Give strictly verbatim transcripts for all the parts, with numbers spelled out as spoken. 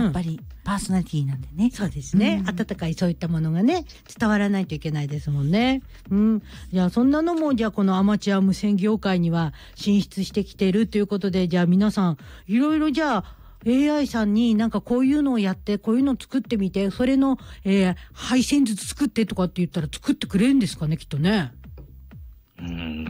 っぱりパーソナリティなんでね。 そうですね、うん、温かいそういったものがね伝わらないといけないですもんね。うん、じゃあそんなのもじゃあこのアマチュア無線業界には進出してきているということで、じゃあ皆さんいろいろじゃあエーアイ さんになんかこういうのをやってこういうのを作ってみて、それの、えー、配線図作ってとかって言ったら作ってくれるんですかね、きっとね。 うん、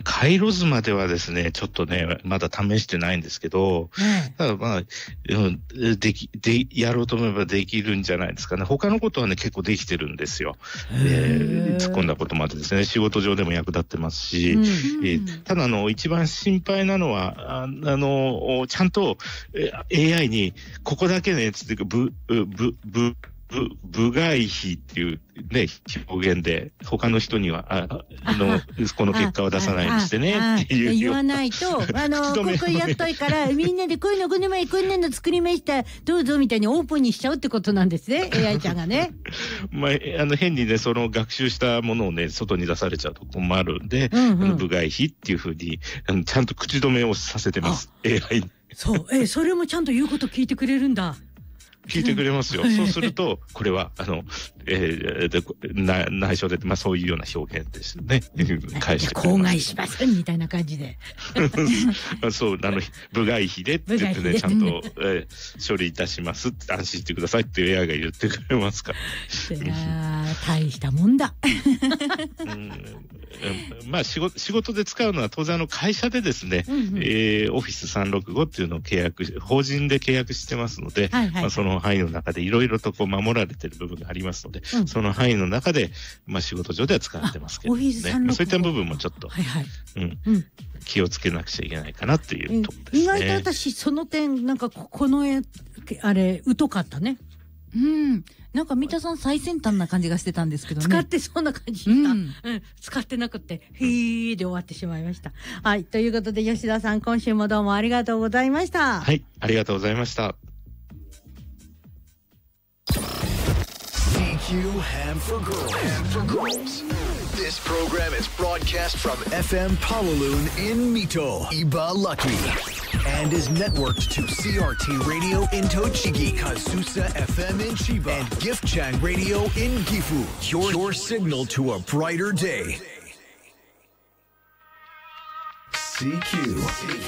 回路図まではですね、ちょっとね、まだ試してないんですけど、ね、ただまあ、でき、で、やろうと思えばできるんじゃないですかね。他のことはね、結構できてるんですよ。えー、突っ込んだことまでですね、仕事上でも役立ってますし、うん、えー、ただあの、一番心配なのは、あ, あの、ちゃんと エーアイ に、ここだけね、つって、ぶ、ぶ、ぶ、部外費っていうね、表現で、他の人には、あ、あの、この結果は出さないようにしてね、っていう。 言わないと、あの、ここやっといから、みんなでこういうの、この前、こんなの作りました、どうぞみたいにオープンにしちゃうってことなんですね、エーアイ ちゃんがね。 まあ、あの、変にね、その学習したものをね、外に出されちゃうと困るんで、うんうん、あの部外費っていうふうに、あの、ちゃんと口止めをさせてます、エーアイ に。 そう、え、それもちゃんと言うこと聞いてくれるんだ。 聞いてくれますよ。そうすると、これは、あの、えー、な内緒で、まあそういうような表現ですね。返してくれます。 口外しませんみたいな感じで。 そう、あの、部外費でって言ってね、ちゃんと、えー、処理いたしますって、安心してくださいってエーアイが言ってくれますから。 いやー、大したもんだ。 うんまあ仕事、仕事で使うのは当然あの会社でですね、うんうん、えー、オフィスさんろくごっていうのを契約、法人で契約してますので、はいはいはい、まあ、その範囲の中でいろいろとこう守られている部分がありますので、うん、その範囲の中で、まあ仕事上では使ってますけどね。オフィスさんろくご、まあ、そういった部分もちょっと、はいはい、うんうん、気をつけなくちゃいけないかなっていうところですね。 意外と私その点、なんかこのあれ、疎かったね。 うん。なんか三田さん最先端な感じがしてたんですけどね。 使ってそうな感じした。うんうん、使ってなくて、へーで終わってしまいました。はい。ということで吉田さん、今週もどうもありがとうございました。 はい。ありがとうございました。 シーキュー Ham for Girls. Ham for Girls. This program is broadcast from エフエム Palaloon in Mito, Ibaraki.And is networked to シーアールティー Radio in Tochigi, Kasusa エフエム in Chiba, and Giftchang Radio in Gifu. Your, your signal to a brighter day. シーキュー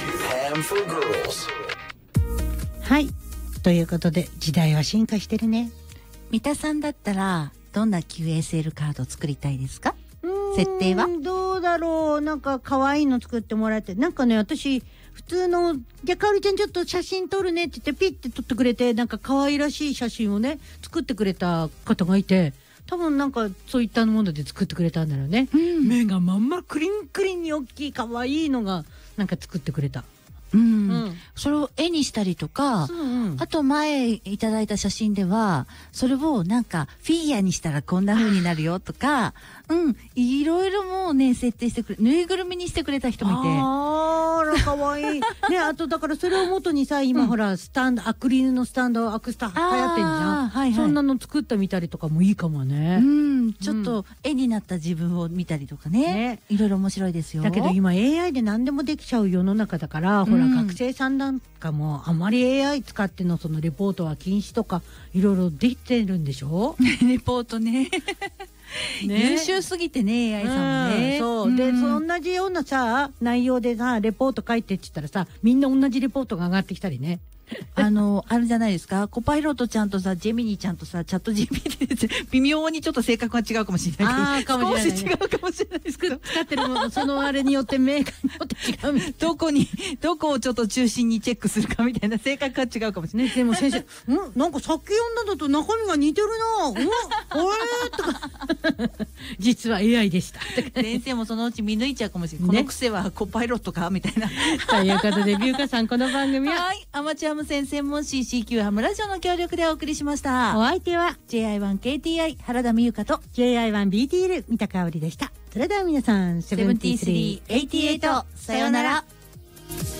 Ham for Girls. はい。ということで、時代は進化してるね。 三田さんだったら、どんな キューエスエル カード作りたいですか？設定はどうだろう。なんか可愛いの作ってもらって、なんかね、私普通のじゃあかおりちゃんちょっと写真撮るねって言ってピッて撮ってくれて、なんか可愛らしい写真をね作ってくれた方がいて、多分なんかそういったもので作ってくれたんだろうね、うん、目がまんまクリンクリンに大きい可愛いのがなんか作ってくれた。 うん、うん、それを絵にしたりとか、うんうん、あと前いただいた写真ではそれをなんかフィギュアにしたらこんな風になるよとか、うん、いろいろもうね設定してくれ、ぬいぐるみにしてくれた人もいて、 あらかわいいね。あとだからそれを元にさ、今、うん、ほらスタンドアクリルのスタンドアクスタ流行ってんじゃん、はいはい、そんなの作ってみたりとかもいいかもね。 うん、ちょっと絵になった自分を見たりとかね、ね、いろいろ面白いですよ。 だけど今 エーアイ で何でもできちゃう世の中だから、うん、ほら学生さんなんかもあまり エーアイ 使ってのそのレポートは禁止とかいろいろできてるんでしょレポートねね、優秀すぎてね エーアイ さんもね、 うん、そう、うん、でそ同じようなさ内容でさレポート書いてって言ったらさ、みんな同じレポートが上がってきたりねあの、あれじゃないですか、コパイロットちゃんとさ、ジェミニーちゃんとさ、チャット ジーピーティー で微妙にちょっと性格が違うかもしれないけど、少し違うかもしれないですけど、 使ってるもの、そのあれによってメーカーによって違うみたいな。 どこに、どこをちょっと中心にチェックするかみたいな性格が違うかもしれない。 でも先生、んなんかさっき読んだのと中身が似てるなうんあれとか。実は エーアイ でした。 先生もそのうち見抜いちゃうかもしれない。ね、この癖はコパイロットかみたいな。 ということで、ビューカさん、この番組は、 はい、アマチュア無線専門誌シーキュー ハムラジオの協力でお送りしました。 お相手はジェイアイワンケーティーアイ 原田美由香とジェイアイワンビーティーエル 三田香織でした。それでは皆さん、 セブンティースリーエイティエイト、さようなら。